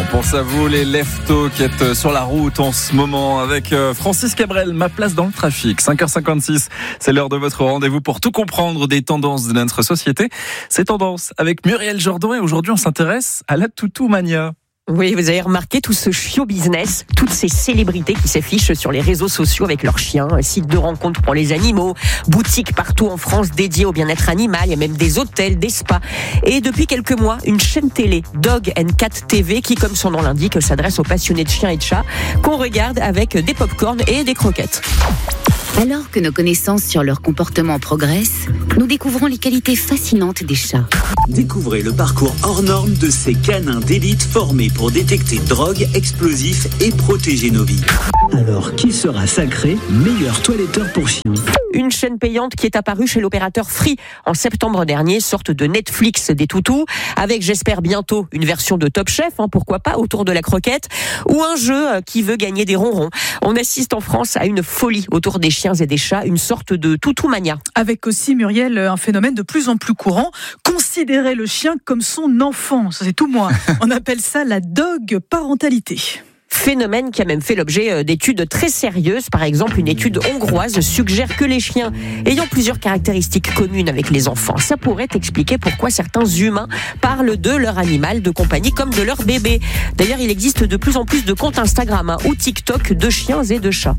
On pense à vous, les leftos qui êtes sur la route en ce moment avec Francis Cabrel, ma place dans le trafic. 5h56, c'est l'heure de votre rendez-vous pour tout comprendre des tendances de notre société. Ces tendances avec Muriel Jourdan et aujourd'hui on s'intéresse à la toutou-mania. Oui, vous avez remarqué tout ce show business, toutes ces célébrités qui s'affichent sur les réseaux sociaux avec leurs chiens, sites de rencontres pour les animaux, boutiques partout en France dédiées au bien-être animal, il y a même des hôtels, des spas. Et depuis quelques mois, une chaîne télé, Dog & Cat TV, qui, comme son nom l'indique, s'adresse aux passionnés de chiens et de chats, qu'on regarde avec des pop-corn et des croquettes. Alors que nos connaissances sur leur comportement progressent, nous découvrons les qualités fascinantes des chats. Découvrez le parcours hors norme de ces canins d'élite formés pour détecter drogue, explosifs et protéger nos vies. Alors, qui sera sacré meilleur toiletteur pour chiens ? Une chaîne payante qui est apparue chez l'opérateur Free en septembre dernier, sorte de Netflix des toutous, avec j'espère bientôt une version de Top Chef, pourquoi pas, autour de la croquette, ou un jeu qui veut gagner des ronrons. On assiste en France à une folie autour des chiens et des chats, une sorte de toutou-mania. Avec aussi, Muriel, un phénomène de plus en plus courant, considérer le chien comme son enfant, ça c'est tout moi. On appelle ça la dog parentalité. Phénomène qui a même fait l'objet d'études très sérieuses. Par exemple, une étude hongroise suggère que les chiens ayant plusieurs caractéristiques communes avec les enfants, ça pourrait expliquer pourquoi certains humains parlent de leur animal de compagnie comme de leur bébé. D'ailleurs, il existe de plus en plus de comptes Instagram ou TikTok de chiens et de chats.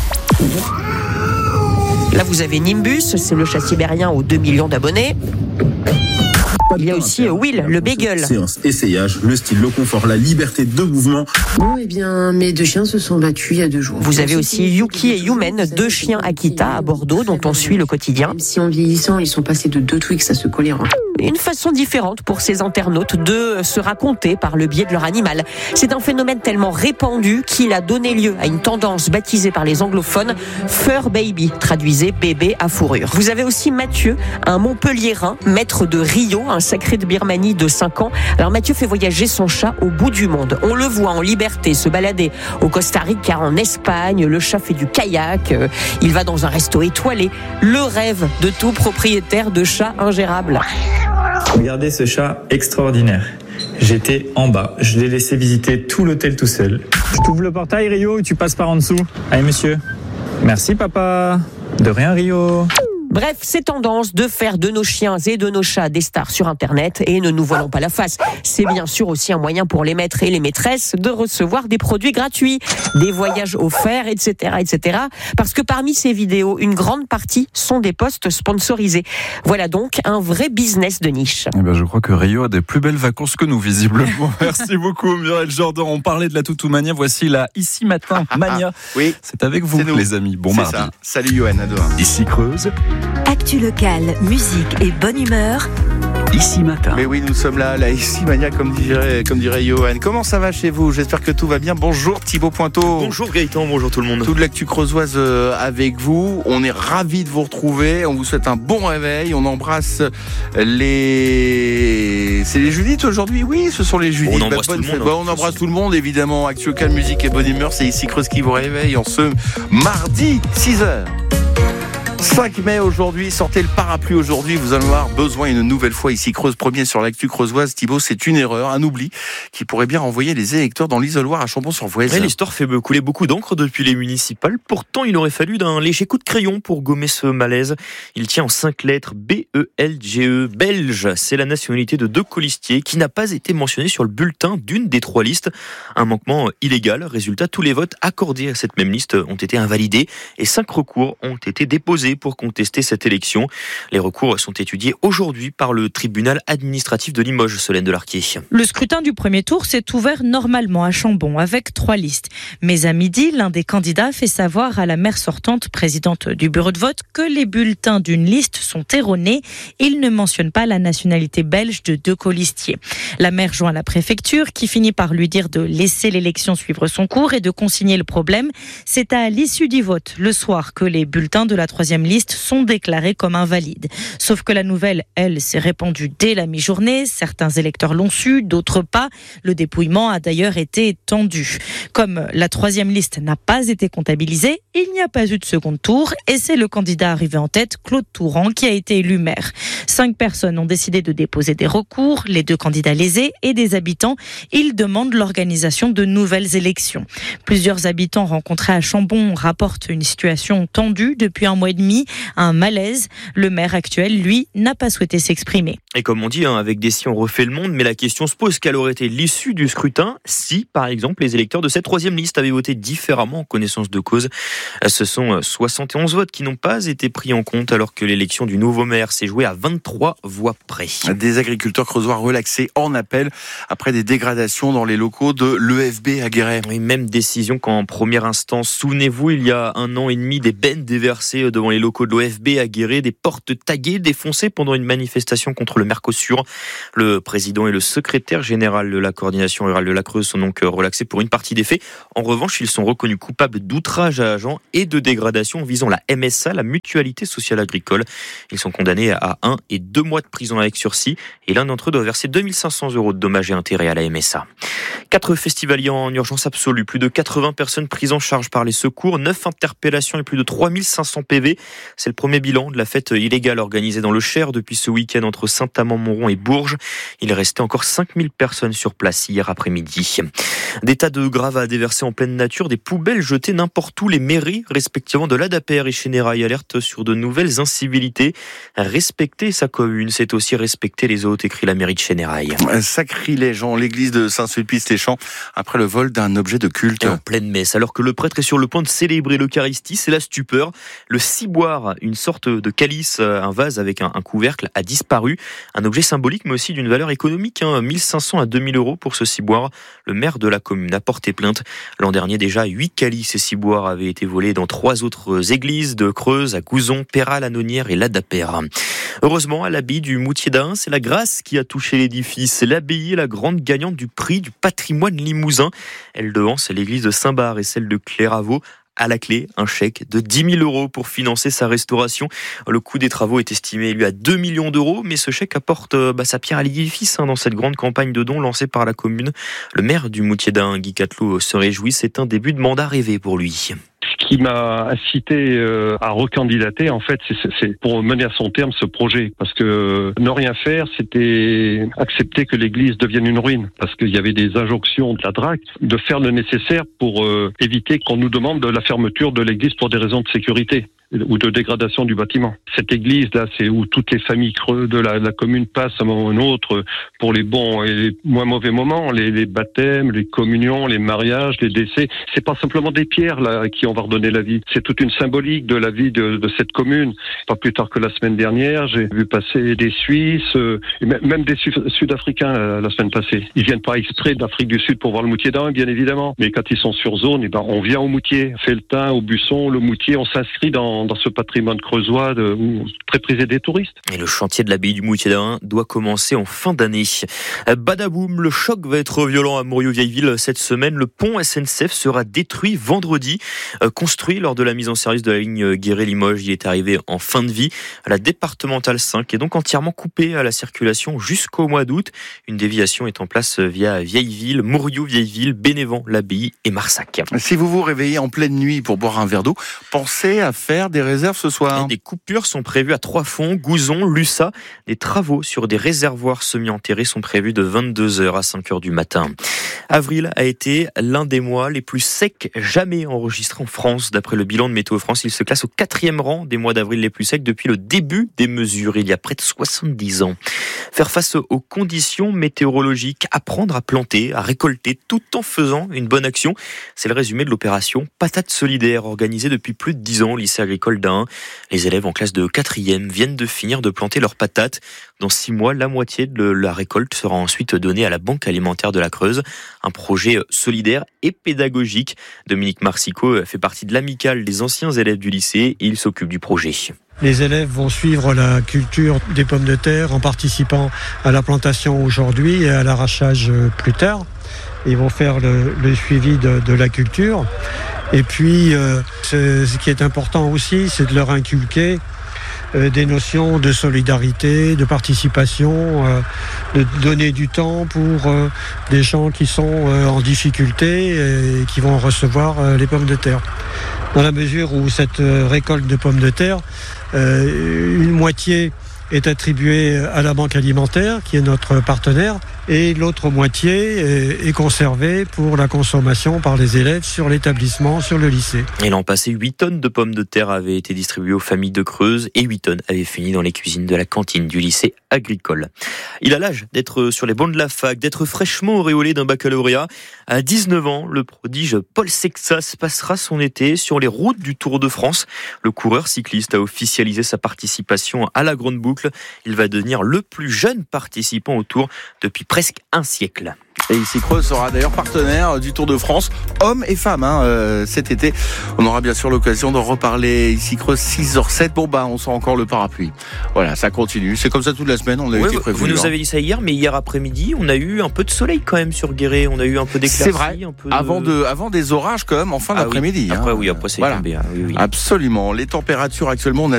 Là, vous avez Nimbus, c'est le chat sibérien aux 2 millions d'abonnés. Il y a aussi Will, le beagle. Séance, essayage, le style, le confort, la liberté de mouvement. Bon, eh bien, mes 2 chiens se sont battus il y a 2 jours. Vous avez aussi Yuki et Yumen, 2 chiens Akita à Bordeaux dont on suit le quotidien. Même si en vieillissant, ils sont passés de 2 Twix à se coller. Une façon différente pour ces internautes de se raconter par le biais de leur animal. C'est un phénomène tellement répandu qu'il a donné lieu à une tendance baptisée par les anglophones Fur Baby, traduisez bébé à fourrure. Vous avez aussi Mathieu, un Montpelliérain, maître de Rio, un sacré de Birmanie de 5 ans. Alors Mathieu fait voyager son chat au bout du monde. On le voit en liberté se balader au Costa Rica, en Espagne. Le chat fait du kayak, il va dans un resto étoilé. Le rêve de tout propriétaire de chat ingérable. Regardez ce chat extraordinaire. J'étais en bas, je l'ai laissé visiter tout l'hôtel tout seul. Je t'ouvre le portail, Rio, et tu passes par en dessous. Allez, monsieur. Merci, papa. De rien, Rio. Bref, ces tendances de faire de nos chiens et de nos chats des stars sur Internet, et ne nous voilons pas la face, c'est bien sûr aussi un moyen pour les maîtres et les maîtresses de recevoir des produits gratuits, des voyages offerts, etc., etc. Parce que parmi ces vidéos, une grande partie sont des posts sponsorisés. Voilà donc un vrai business de niche. Eh ben, je crois que Rio a des plus belles vacances que nous, visiblement. Merci beaucoup, Muriel Jourdan. On parlait de la toutou-mania. Voici la Ici Matin Mania. Oui, c'est avec vous, les amis. Bon mardi. Ça. Salut, Johan. À demain. Ici Creuse. Actu locale, musique et bonne humeur. Ici Matin. Mais oui, nous sommes là, la Ici Mania, comme dirait Johan. Comment ça va chez vous ? J'espère que tout va bien. Bonjour Thibaut Pointeau. Bonjour Gaëtan, bonjour tout le monde. Toute l'actu creusoise avec vous. On est ravis de vous retrouver. On vous souhaite un bon réveil. On embrasse les... C'est les Judith aujourd'hui ? Oui, ce sont les Judith. On embrasse tout le monde. On embrasse tout le monde, évidemment. Actu locale, musique et bonne humeur. C'est Ici Creuse qui vous réveille en ce mardi 6h. 5 mai aujourd'hui, sortez le parapluie aujourd'hui, vous allez avoir besoin une nouvelle fois ici Creuse premier sur l'actu creusoise. Thibaut, c'est une erreur, un oubli qui pourrait bien renvoyer les électeurs dans l'isoloir à Chambon-sur-Voueize. L'histoire fait couler beaucoup d'encre depuis les municipales, pourtant il aurait fallu d'un léger coup de crayon pour gommer ce malaise. Il tient en 5 lettres B-E-L-G-E, belge, c'est la nationalité de 2 colistiers qui n'a pas été mentionné sur le bulletin d'une des 3 listes. Un manquement illégal, résultat, tous les votes accordés à cette même liste ont été invalidés et 5 recours ont été déposés pour contester cette élection. Les recours sont étudiés aujourd'hui par le tribunal administratif de Limoges, Solène Delarquier. Le scrutin du premier tour s'est ouvert normalement à Chambon avec 3 listes. Mais à midi, l'un des candidats fait savoir à la maire sortante, présidente du bureau de vote, que les bulletins d'une liste sont erronés. Il ne mentionne pas la nationalité belge de 2 colistiers. La maire joint la préfecture qui finit par lui dire de laisser l'élection suivre son cours et de consigner le problème. C'est à l'issue du vote, le soir, que les bulletins de la 3e troisième liste sont déclarés comme invalides. Sauf que la nouvelle, elle, s'est répandue dès la mi-journée. Certains électeurs l'ont su, d'autres pas. Le dépouillement a d'ailleurs été tendu. Comme la troisième liste n'a pas été comptabilisée, il n'y a pas eu de second tour et c'est le candidat arrivé en tête, Claude Touran, qui a été élu maire. 5 personnes ont décidé de déposer des recours, les 2 candidats lésés et des habitants. Ils demandent l'organisation de nouvelles élections. Plusieurs habitants rencontrés à Chambon rapportent une situation tendue depuis 1 mois et demi, un malaise. Le maire actuel, lui, n'a pas souhaité s'exprimer. Et comme on dit, avec des si on refait le monde, mais la question se pose, quelle aurait été l'issue du scrutin si, par exemple, les électeurs de cette troisième liste avaient voté différemment en connaissance de cause. Ce sont 71 votes qui n'ont pas été pris en compte alors que l'élection du nouveau maire s'est jouée à 23 voix près. Des agriculteurs creusois relaxés en appel après des dégradations dans les locaux de l'EFB à Guéret. Oui, même décision qu'en première instance. Souvenez-vous, il y a 1 an et demi, des bennes déversées devant les locaux de l'EFB à Guéret, des portes taguées, défoncées pendant une manifestation contre le Mercosur. Le président et le secrétaire général de la coordination rurale de la Creuse sont donc relaxés pour une partie des faits. En revanche, ils sont reconnus coupables d'outrage à agents et de dégradation visant la MSA, la Mutualité Sociale Agricole. Ils sont condamnés à 1 et 2 mois de prison avec sursis et l'un d'entre eux doit verser 2 500 € de dommages et intérêts à la MSA. 4 festivaliers en urgence absolue, plus de 80 personnes prises en charge par les secours, 9 interpellations et plus de 3500 PV. C'est le premier bilan de la fête illégale organisée dans le Cher depuis ce week-end entre Saint-Amand-Montrond et Bourges. Il restait encore 5000 personnes sur place hier après-midi. Des tas de gravats déversés en pleine nature, des poubelles jetées n'importe où, les mairies respectivement de l'ADAPER et Chénérail alertent sur de nouvelles incivilités. Respecter sa commune, c'est aussi respecter les autres, écrit la mairie de Chénérail. Sacrilège en l'église de Saint-Sulpice-les-Champs après le vol d'un objet de culte. Et en pleine messe, alors que le prêtre est sur le point de célébrer l'Eucharistie, c'est la stupeur. Le ciboire, une sorte de calice, un vase avec un couvercle, a disparu. Un objet symbolique mais aussi d'une valeur économique, 1500 à 2000 € pour ce ciboire. Le maire de la commune a porté plainte. L'an dernier déjà, 8 calices et ciboires avaient été volés dans 3 autres églises de Creuse, à Gouzon, Péral, Annonnières et l'ADAPER. Heureusement, à l'abbaye du Moutier d'Ain, c'est la grâce qui a touché l'édifice. L'abbaye est la grande gagnante du prix du patrimoine limousin. Elle devance l'église de Saint-Bar et celle de Clairaveau. À la clé, un chèque de 10 000 € pour financer sa restauration. Le coût des travaux est estimé, lui, à 2 millions d'euros, mais ce chèque apporte sa pierre à l'édifice dans cette grande campagne de dons lancée par la commune. Le maire du Moutier d'Ain, Guy Catelot, se réjouit. C'est un début de mandat rêvé pour lui. Ce qui m'a incité à recandidater, en fait, c'est pour mener à son terme ce projet. Parce que ne rien faire, c'était accepter que l'église devienne une ruine. Parce qu'il y avait des injonctions de la DRAC de faire le nécessaire pour éviter qu'on nous demande de la fermeture de l'église pour des raisons de sécurité ou de dégradation du bâtiment. Cette église-là, c'est où toutes les familles creux de la commune passent à un moment ou un autre pour les bons et les moins mauvais moments, les baptêmes, les communions, les mariages, les décès. C'est pas simplement des pierres là qui on va redonner la vie. C'est toute une symbolique de la vie de cette commune. Pas plus tard que la semaine dernière, j'ai vu passer des Suisses, et même des Sud-Africains la semaine passée. Ils viennent pas exprès d'Afrique du Sud pour voir le Moutier d'Ain, bien évidemment. Mais quand ils sont sur zone, on vient au Moutier, Felletin, au Busson, le Moutier, on s'inscrit dans ce patrimoine creusois très prisé des touristes. Et le chantier de l'abbaye du Moutier d'Ain doit commencer en fin d'année. Badaboum, le choc va être violent à Mouriou-Vieilleville cette semaine. Le pont SNCF sera détruit vendredi. Construit lors de la mise en service de la ligne Guéret-Limoges, il est arrivé en fin de vie. La départementale 5 est donc entièrement coupée à la circulation jusqu'au mois d'août. Une déviation est en place via Vieilleville, Mouriou-Vieilleville, Bénévent, l'Abbaye et Marsac. Si vous vous réveillez en pleine nuit pour boire un verre d'eau, pensez à faire des réserves ce soir. Des coupures sont prévues à Trois-Fonds, Gouzon, Lussat. Des travaux sur des réservoirs semi-enterrés sont prévus de 22h à 5h du matin. Avril a été l'un des mois les plus secs jamais enregistrés en France. D'après le bilan de Météo France, il se classe au 4e rang des mois d'avril les plus secs depuis le début des mesures, il y a près de 70 ans. Faire face aux conditions météorologiques, apprendre à planter, à récolter, tout en faisant une bonne action. C'est le résumé de l'opération Patate solidaire, organisée depuis plus de 10 ans au lycée agricole d'Ain. Les élèves en classe de 4e viennent de finir de planter leurs patates. Dans 6 mois, la moitié de la récolte sera ensuite donnée à la Banque alimentaire de la Creuse. Un projet solidaire et pédagogique. Dominique Marsico fait partie de l'amicale des anciens élèves du lycée et il s'occupe du projet. Les élèves vont suivre la culture des pommes de terre en participant à la plantation aujourd'hui et à l'arrachage plus tard. Ils vont faire le suivi de la culture. Et puis, ce qui est important aussi, c'est de leur inculquer des notions de solidarité, de participation, de donner du temps pour des gens qui sont en difficulté et qui vont recevoir les pommes de terre. Dans la mesure où cette récolte de pommes de terre, une moitié est attribuée à la Banque alimentaire, qui est notre partenaire, et l'autre moitié est conservée pour la consommation par les élèves sur l'établissement, sur le lycée. Et l'an passé, 8 tonnes de pommes de terre avaient été distribuées aux familles de Creuse et 8 tonnes avaient fini dans les cuisines de la cantine du lycée agricole. Il a l'âge d'être sur les bancs de la fac, d'être fraîchement auréolé d'un baccalauréat. À 19 ans, le prodige Paul Sexas passera son été sur les routes du Tour de France. Le coureur cycliste a officialisé sa participation à la Grande Boucle. Il va devenir le plus jeune participant au Tour depuis presque un siècle. Et ici Creuse sera d'ailleurs partenaire du Tour de France, hommes et femmes, cet été. On aura bien sûr l'occasion d'en reparler. Ici Creuse, 6h07. Bon, on sent encore le parapluie. Voilà, ça continue. C'est comme ça toute la semaine. On a été prévenus. Vous nous avez dit ça hier, mais hier après-midi, on a eu un peu de soleil quand même sur Guéret. On a eu un peu d'éclaircies. C'est vrai. Avant des orages quand même en fin d'après-midi. Après c'est tombé. Oui. Absolument. Les températures actuellement, on a